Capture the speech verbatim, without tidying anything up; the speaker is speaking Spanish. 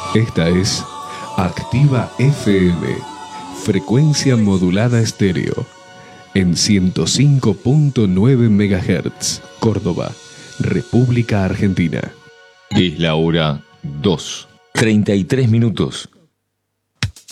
Esta es Activa F M, frecuencia modulada estéreo, en ciento cinco punto nueve megahertz, Córdoba, República Argentina. Es la hora dos, treinta y tres minutos.